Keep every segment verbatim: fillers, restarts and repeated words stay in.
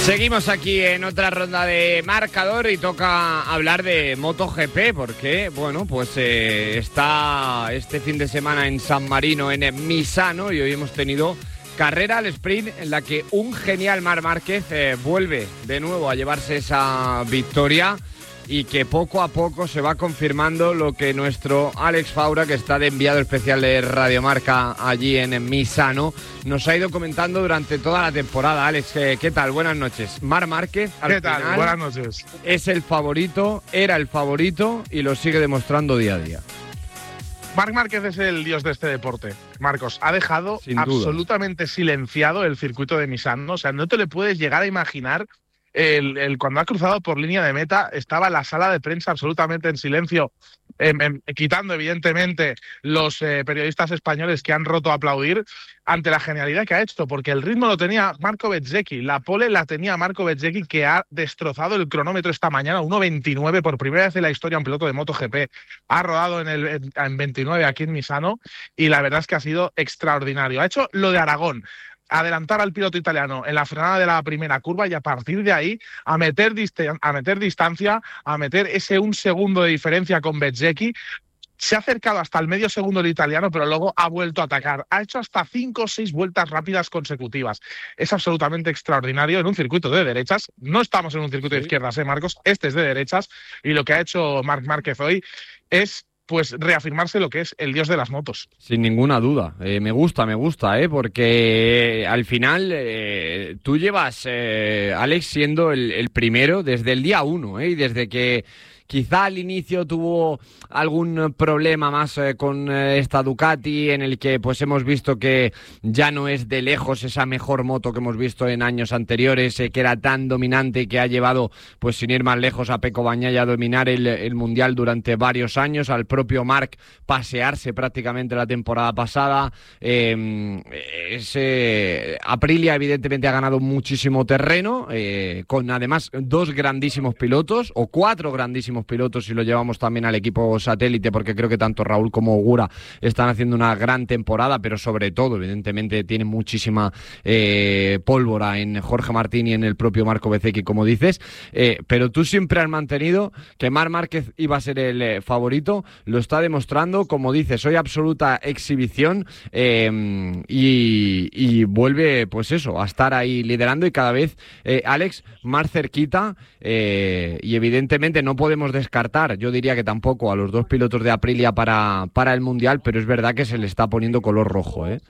Seguimos aquí en otra ronda de marcador y toca hablar de MotoGP porque, bueno, pues eh, está este fin de semana en San Marino, en Misano, y hoy hemos tenido carrera al sprint en la que un genial Marc Márquez eh, vuelve de nuevo a llevarse esa victoria y que poco a poco se va confirmando lo que nuestro Alex Faura, que está de enviado especial de Radio Marca allí en Misano, nos ha ido comentando durante toda la temporada. Alex, ¿qué, qué tal? Buenas noches. Marc Márquez, al ¿Qué tal? final, Buenas noches. Es el favorito, era el favorito y lo sigue demostrando día a día. Marc Márquez es el dios de este deporte. Marcos, ha dejado Sin duda. absolutamente silenciado el circuito de Misano. O sea, no te le puedes llegar a imaginar. El, el, cuando ha cruzado por línea de meta, estaba la sala de prensa absolutamente en silencio, eh, eh, quitando evidentemente los eh, periodistas españoles que han roto a aplaudir ante la genialidad que ha hecho, porque el ritmo lo tenía Marco Bezzecchi, la pole la tenía Marco Bezzecchi, que ha destrozado el cronómetro esta mañana, uno veintinueve, por primera vez en la historia un piloto de MotoGP, ha rodado en, el, en, en veintinueve aquí en Misano, y la verdad es que ha sido extraordinario. Ha hecho lo de Aragón, adelantar al piloto italiano en la frenada de la primera curva y a partir de ahí a meter, a meter distancia, a meter ese un segundo de diferencia con Bezzecchi. Se ha acercado hasta el medio segundo el italiano, pero luego ha vuelto a atacar. Ha hecho hasta cinco o seis vueltas rápidas consecutivas. Es absolutamente extraordinario en un circuito de derechas. No estamos en un circuito sí. de izquierdas, ¿eh, Marcos? Este es de derechas y lo que ha hecho Marc Márquez hoy es pues reafirmarse lo que es el dios de las motos. Sin ninguna duda. Eh, me gusta, me gusta, ¿eh? Porque eh, al final eh, tú llevas, eh, Alex, siendo el, el primero desde el día uno, ¿eh? Y desde que quizá al inicio tuvo algún problema más eh, con eh, esta Ducati, en el que pues hemos visto que ya no es de lejos esa mejor moto que hemos visto en años anteriores, eh, que era tan dominante y que ha llevado, pues sin ir más lejos, a Pecco Bagnaia a dominar el, el Mundial durante varios años, al propio Marc pasearse prácticamente la temporada pasada. Eh, ese, Aprilia evidentemente ha ganado muchísimo terreno, eh, con además dos grandísimos pilotos, o cuatro grandísimos pilotos si lo llevamos también al equipo satélite, porque creo que tanto Raúl como Ogura están haciendo una gran temporada, pero sobre todo evidentemente tiene muchísima eh, pólvora en Jorge Martín y en el propio Marco Bezzecchi, como dices, eh, pero tú siempre has mantenido que Marc Márquez iba a ser el eh, favorito, lo está demostrando, como dices, hoy absoluta exhibición, eh, y, y vuelve pues eso, a estar ahí liderando y cada vez, eh, Alex, más cerquita, eh, y evidentemente no podemos descartar, yo diría que tampoco, a los dos pilotos de Aprilia para, para el Mundial, pero es verdad que se le está poniendo color rojo, ¿eh?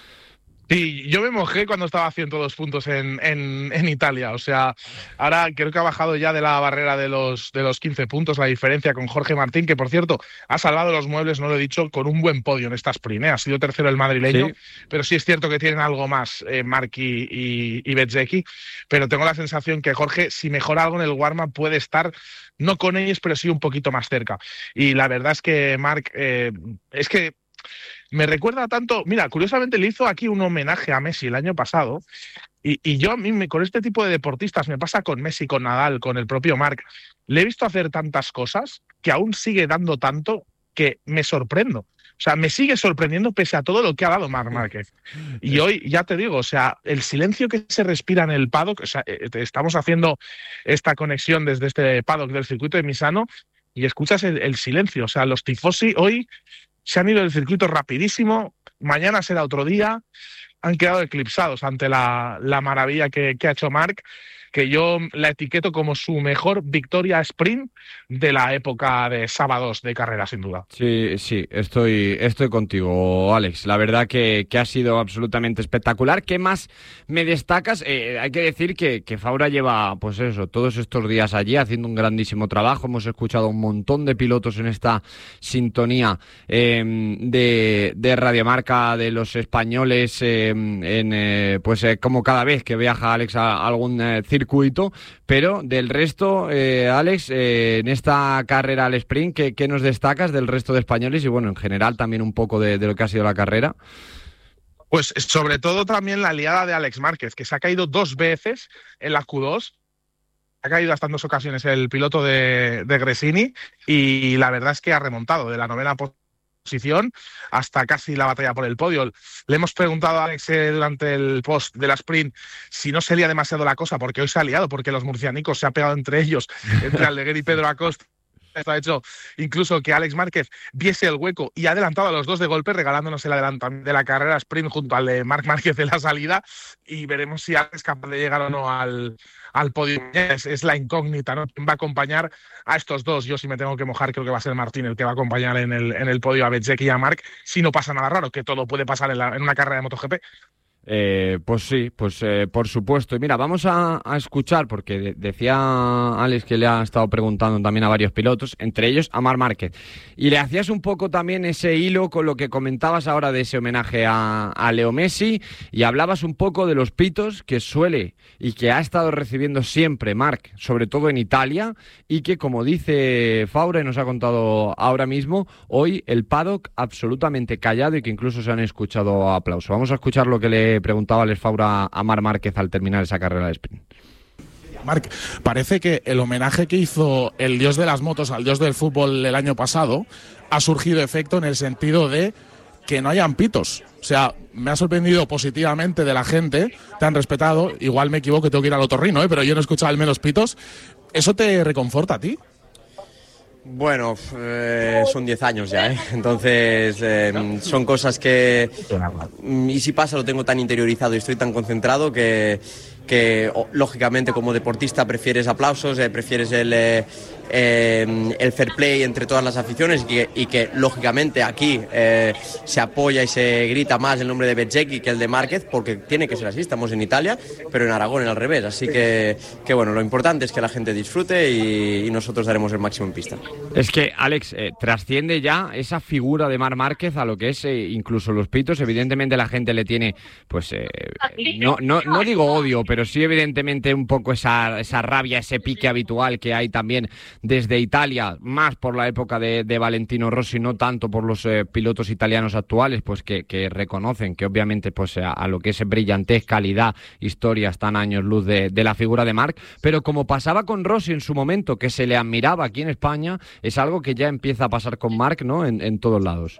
Sí, yo me mojé cuando estaba a ciento dos puntos en, en, en Italia. O sea, ahora creo que ha bajado ya de la barrera de los, de los quince puntos la diferencia con Jorge Martín, que por cierto ha salvado los muebles, no lo he dicho, con un buen podio en esta sprint, ¿eh? Ha sido tercero el madrileño, sí. Pero sí es cierto que tienen algo más eh, Marc y, y, y Bezzecchi, pero tengo la sensación que Jorge, si mejora algo en el warm-up, puede estar no con ellos, pero sí un poquito más cerca. Y la verdad es que Marc, eh, es que me recuerda tanto, mira, curiosamente le hizo aquí un homenaje a Messi el año pasado, y, y yo a mí me, con este tipo de deportistas, me pasa con Messi, con Nadal, con el propio Marc, le he visto hacer tantas cosas que aún sigue dando tanto que me sorprendo. O sea, me sigue sorprendiendo pese a todo lo que ha dado Marc Márquez. Y hoy, ya te digo, o sea, el silencio que se respira en el paddock, o sea, estamos haciendo esta conexión desde este paddock del circuito de Misano y escuchas el, el silencio. O sea, los tifosi hoy se han ido del circuito rapidísimo, mañana será otro día, han quedado eclipsados ante la, la maravilla que, que ha hecho Marc, que yo la etiqueto como su mejor victoria sprint de la época de sábados de carrera, sin duda. Sí, sí, estoy, estoy contigo, Alex. La verdad que, que ha sido absolutamente espectacular. ¿Qué más me destacas? Eh, hay que decir que, que Faura lleva, pues eso, todos estos días allí haciendo un grandísimo trabajo. Hemos escuchado un montón de pilotos en esta sintonía eh, de, de Radiomarca, de los españoles, eh, en, eh, pues eh, como cada vez que viaja Alex a, a algún eh, circuito, pero del resto, eh, Alex, eh, en esta carrera al sprint, ¿qué, ¿qué nos destacas del resto de españoles y bueno, en general también un poco de, de lo que ha sido la carrera? Pues sobre todo también la liada de Alex Márquez, que se ha caído dos veces en la Q dos, ha caído hasta en dos ocasiones el piloto de, de Gresini y la verdad es que ha remontado de la novena posición posición hasta casi la batalla por el podio. Le hemos preguntado a Alex eh, durante el post de la sprint si no se lía demasiado la cosa, porque hoy se ha liado, porque los murcianicos se ha pegado entre ellos, entre Aldeguer y Pedro Acosta. Esto ha hecho incluso que Alex Márquez viese el hueco y ha adelantado a los dos de golpe, regalándonos el adelantamiento de la carrera sprint junto al de Marc Márquez en la salida, y veremos si Alex es capaz de llegar o no al, al podio. Es, es la incógnita, ¿no? ¿Quién va a acompañar a estos dos? Yo, si me tengo que mojar, creo que va a ser Martín el que va a acompañar en el, en el podio a Bezzecchi y a Marc, si no pasa nada raro, que todo puede pasar en, la, en una carrera de MotoGP. Eh, pues sí, pues eh, por supuesto. Y mira, vamos a, a escuchar, porque de, decía Alex que le ha estado preguntando también a varios pilotos, entre ellos a Marc Márquez. Y le hacías un poco también ese hilo con lo que comentabas ahora de ese homenaje a, a Leo Messi, y hablabas un poco de los pitos que suele y que ha estado recibiendo siempre Marc, sobre todo en Italia, y que, como dice Faura y nos ha contado ahora mismo, hoy el paddock absolutamente callado y que incluso se han escuchado aplausos. Vamos a escuchar lo que le preguntaba Alex Faura a Marc Márquez al terminar esa carrera de sprint. Marc, parece que el homenaje que hizo el dios de las motos al dios del fútbol el año pasado ha surgido efecto en el sentido de que no hayan pitos. O sea, me ha sorprendido positivamente de la gente, te han respetado, igual me equivoco y tengo que ir al otorrino, ¿eh? Pero yo no he escuchado al menos pitos. ¿Eso te reconforta a ti? Bueno, eh, son diez años ya, ¿eh? Entonces eh, son cosas que... Y si pasa, lo tengo tan interiorizado y estoy tan concentrado que, que lógicamente como deportista prefieres aplausos, eh, prefieres el, eh, eh, el fair play entre todas las aficiones y que, y que lógicamente aquí eh, se apoya y se grita más el nombre de Bezzecchi que el de Márquez, porque tiene que ser así, estamos en Italia, pero en Aragón es al revés, así que, que bueno, lo importante es que la gente disfrute y, y nosotros daremos el máximo en pista. Es que, Alex, eh, trasciende ya esa figura de Marc Márquez a lo que es eh, incluso los pitos. Evidentemente la gente le tiene, pues, eh, no, no, no digo odio, pero sí evidentemente un poco esa, esa rabia, ese pique habitual que hay también desde Italia, más por la época de, de Valentino Rossi, no tanto por los eh, pilotos italianos actuales, pues que, que reconocen que obviamente pues a, a lo que es brillantez, calidad, historia, están años luz de, de la figura de Marc, pero como pasaba con Rossi en su momento, que se le admiraba aquí en España, es algo que ya empieza a pasar con Marc, ¿no? En, en todos lados.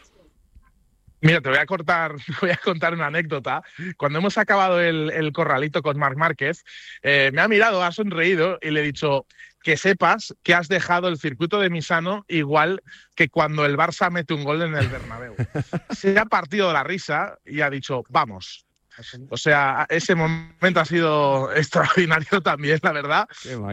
Mira, te voy a cortar, te voy a contar una anécdota. Cuando hemos acabado el, el corralito con Marc Márquez, eh, me ha mirado, ha sonreído y le he dicho que sepas que has dejado el circuito de Misano igual que cuando el Barça mete un gol en el Bernabéu. Se ha partido de la risa y ha dicho, vamos. O sea, ese momento ha sido extraordinario también, la verdad.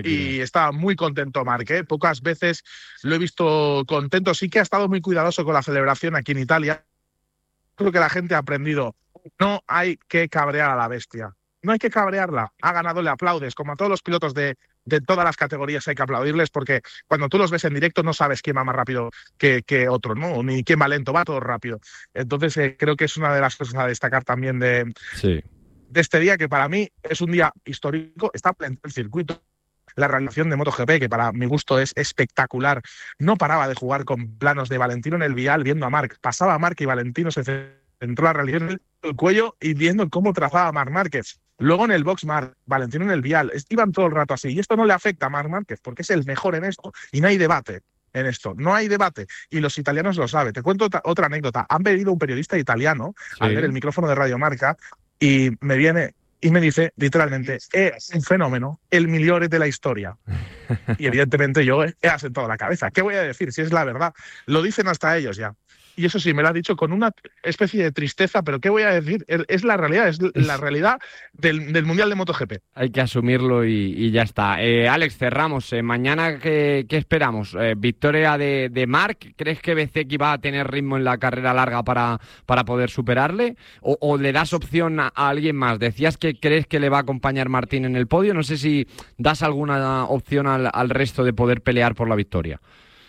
Y estaba muy contento Marc, ¿eh? Pocas veces lo he visto contento. Sí que ha estado muy cuidadoso con la celebración aquí en Italia. Creo que la gente ha aprendido. No hay que cabrear a la bestia. No hay que cabrearla. Ha ganado, le aplaudes. Como a todos los pilotos de, de todas las categorías hay que aplaudirles, porque cuando tú los ves en directo no sabes quién va más rápido que, que otro, ¿no? Ni quién va lento, va todo rápido. Entonces eh, creo que es una de las cosas a destacar también de, sí. de este día, que para mí es un día histórico. Está pleno el circuito. La realización de MotoGP, que para mi gusto es espectacular, no paraba de jugar con planos de Valentino en el vial viendo a Marc. Pasaba a Marc y Valentino se centró la realización en el cuello y viendo cómo trazaba a Marc Márquez. Luego en el box Marc, Valentino en el vial. Iban todo el rato así. Y esto no le afecta a Marc Márquez porque es el mejor en esto y no hay debate en esto. No hay debate. Y los italianos lo saben. Te cuento otra, otra anécdota. Han venido un periodista italiano sí. a ver el micrófono de Radio Marca y me viene... Y me dice, literalmente, es un fenómeno, el migliore de la historia. Y evidentemente yo he asentado la cabeza. ¿Qué voy a decir si es la verdad? Lo dicen hasta ellos ya. Y eso sí, me lo ha dicho con una especie de tristeza, pero ¿qué voy a decir? Es la realidad, es la realidad del, del Mundial de MotoGP. Hay que asumirlo y, y ya está. Eh, Alex, cerramos. Eh, mañana, ¿qué, qué esperamos? Eh, ¿Victoria de, de Marc? ¿Crees que Bezzecchi va a tener ritmo en la carrera larga para, para poder superarle? ¿O, o le das opción a, a alguien más? Decías que crees que le va a acompañar Martín en el podio. No sé si das alguna opción al, al resto de poder pelear por la victoria.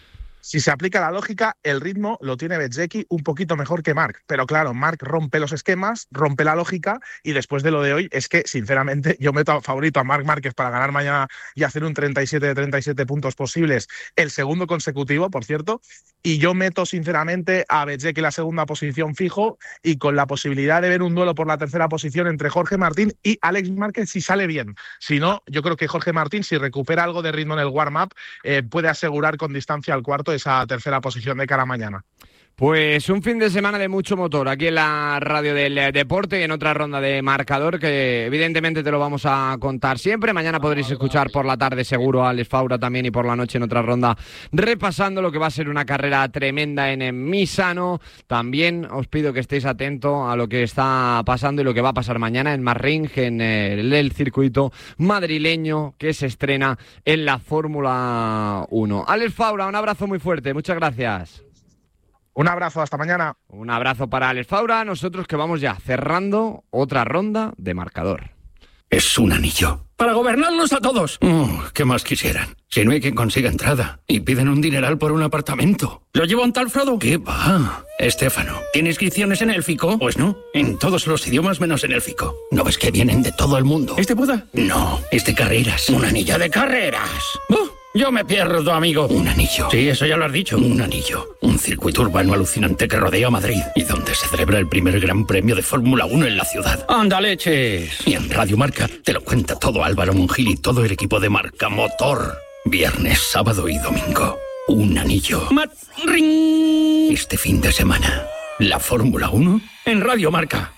Si se aplica la lógica, el ritmo lo tiene Bezzecchi un poquito mejor que Marc. Pero claro, Marc rompe los esquemas, rompe la lógica y después de lo de hoy es que, sinceramente, yo meto a favorito a Marc Márquez para ganar mañana y hacer un treinta y siete de treinta y siete puntos posibles, el segundo consecutivo, por cierto, y yo meto, sinceramente, a Bezzecchi la segunda posición fijo y con la posibilidad de ver un duelo por la tercera posición entre Jorge Martín y Alex Márquez si sale bien. Si no, yo creo que Jorge Martín, si recupera algo de ritmo en el warm-up, eh, puede asegurar con distancia al cuarto esa tercera posición de cara a mañana. Pues un fin de semana de mucho motor aquí en la radio del deporte y en otra ronda de marcador que evidentemente te lo vamos a contar siempre. Mañana podréis escuchar por la tarde seguro a Alex Faura también y por la noche en otra ronda repasando lo que va a ser una carrera tremenda en Misano. También os pido que estéis atentos a lo que está pasando y lo que va a pasar mañana en Marring, en el, el circuito madrileño que se estrena en la Fórmula uno. Alex Faura, un abrazo muy fuerte, muchas gracias. Un abrazo, hasta mañana. Un abrazo para Alex Faura, nosotros que vamos ya cerrando otra ronda de marcador. Es un anillo. Para gobernarlos a todos. Oh, ¿qué más quisieran? Si no hay quien consiga entrada y piden un dineral por un apartamento. ¿Lo lleva un tal Frodo? ¿Qué va? Estéfano, ¿tiene inscripciones en élfico? Pues no, en todos los idiomas menos en élfico. ¿No ves que vienen de todo el mundo? ¿Este boda? No, es de carreras. Un anillo de carreras. Oh, yo me pierdo, amigo. Un anillo. Sí, eso ya lo has dicho. Un anillo. Un circuito urbano alucinante que rodea Madrid y donde se celebra el primer gran premio de Fórmula uno en la ciudad. ¡Anda, leches! Y en Radio Marca te lo cuenta todo Álvaro Mungil y todo el equipo de Marca Motor. Viernes, sábado y domingo. Un anillo. Mat Ring. Este fin de semana, la Fórmula uno en Radio Marca.